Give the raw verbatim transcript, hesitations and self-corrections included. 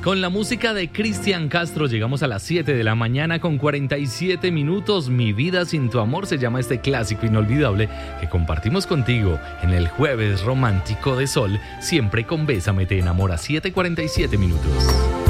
Con la música de Cristian Castro llegamos a las siete de la mañana con cuarenta y siete minutos. Mi vida sin tu amor se llama este clásico inolvidable que compartimos contigo en el jueves romántico de Sol, siempre con Bésame te enamora, siete cuarenta y siete minutos.